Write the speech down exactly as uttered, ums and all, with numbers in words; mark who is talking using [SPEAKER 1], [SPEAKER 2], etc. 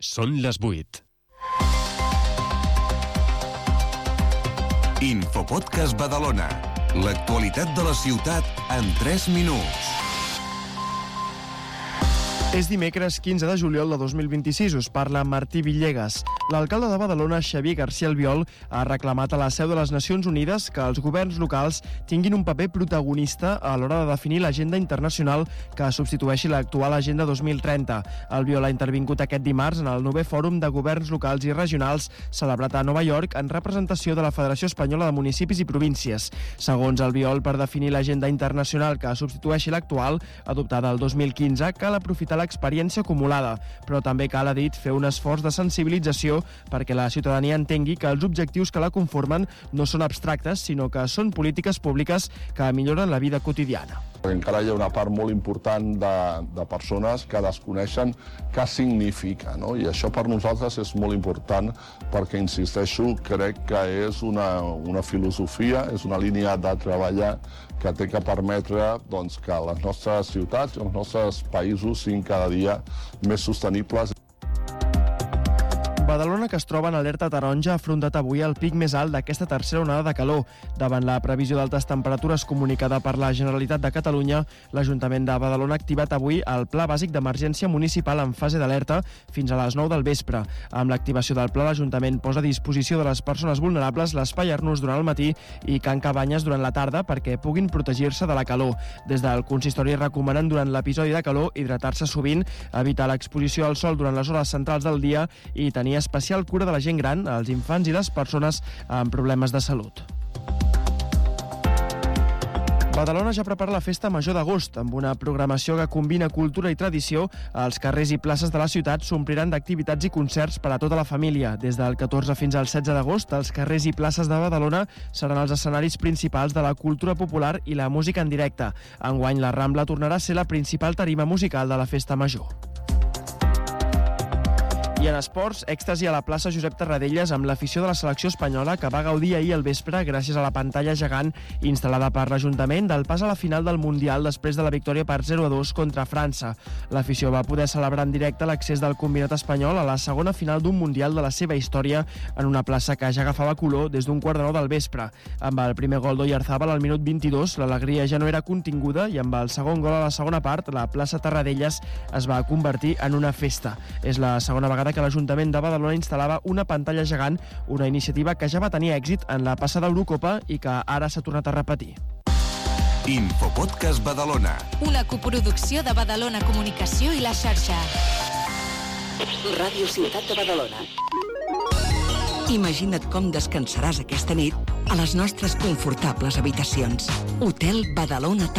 [SPEAKER 1] Són les vuit.
[SPEAKER 2] Infopodcast Badalona. L'actualitat de la ciutat en tres minuts.
[SPEAKER 3] És dimecres quinze de juliol de dos mil vint-i-sis, us parla Martí Villegas. L'alcalde de Badalona, Xavier García Albiol, ha reclamat a la seu de les Nacions Unides que els governs locals tinguin un paper protagonista a l'hora de definir l'agenda internacional que substitueixi l'actual Agenda dos mil trenta. Albiol ha intervingut aquest dimarts en el novè Fòrum de Governs Locals i Regionals celebrat a Nova York en representació de la Federació Espanyola de Municipis i Províncies. Segons Albiol, per definir l'agenda internacional que substitueixi l'actual, adoptada el dos mil quinze, cal aprofitar l'experiència acumulada, però també cal, ha dit, fer un esforç de sensibilització perquè la ciutadania entengui que els objectius que la conformen no són abstractes, sinó que són polítiques públiques que milloren la vida quotidiana.
[SPEAKER 4] Encara hi ha una part molt important de, de persones que desconeixen què significa, no? I això per nosaltres és molt important perquè, insisteixo, crec que és una, una filosofia, és una línia de treballar que té que permetre doncs, que les nostres ciutats i els nostres països siguin cada dia més sostenibles.
[SPEAKER 3] Badalona, que es troba en alerta taronja, ha afrontat avui el pic més alt d'aquesta tercera onada de calor. Davant la previsió d'altes temperatures comunicada per la Generalitat de Catalunya, l'Ajuntament de Badalona ha activat avui el Pla Bàsic d'Emergència Municipal en fase d'alerta fins a les nou del vespre. Amb l'activació del pla, l'Ajuntament posa a disposició de les persones vulnerables l'espai Arnús durant el matí i Can Cabanyes durant la tarda perquè puguin protegir-se de la calor. Des del consistori recomanen durant l'episodi de calor hidratar-se sovint, evitar l'exposició al sol durant les hores centrals del dia i tenir especial cura de la gent gran, els infants i les persones amb problemes de salut. Badalona ja prepara la Festa Major d'agost, amb una programació que combina cultura i tradició. Els carrers i places de la ciutat s'ompliran d'activitats i concerts per a tota la família. Des del catorze fins al setze d'agost, els carrers i places de Badalona seran els escenaris principals de la cultura popular i la música en directe. Enguany, la Rambla tornarà a ser la principal tarima musical de la Festa Major. I en esports, èxtasi a la plaça Josep Tarradellas amb l'afició de la selecció espanyola que va gaudir ahir al vespre gràcies a la pantalla gegant instal·lada per l'Ajuntament del pas a la final del Mundial després de la victòria per zero a dos contra França. L'afició va poder celebrar en directe l'accés del combinat espanyol a la segona final d'un Mundial de la seva història en una plaça que ja agafava color des d'un quart de nou del vespre. Amb el primer gol d'Oyarzabal al minut vint-i-dos, l'alegria ja no era continguda i amb el segon gol a la segona part, la plaça Tarradellas es va convertir en una festa. És la segona vegada que l'Ajuntament de Badalona instal·lava una pantalla gegant, una iniciativa que ja va tenir èxit en la passada Eurocopa i que ara s'ha tornat a repetir.
[SPEAKER 2] Infopodcast Badalona.
[SPEAKER 5] Una coproducció de Badalona Comunicació i la xarxa.
[SPEAKER 6] Ràdio Ciutat de Badalona.
[SPEAKER 7] Imagina't com descansaràs aquesta nit a les nostres confortables habitacions. Hotel Badalona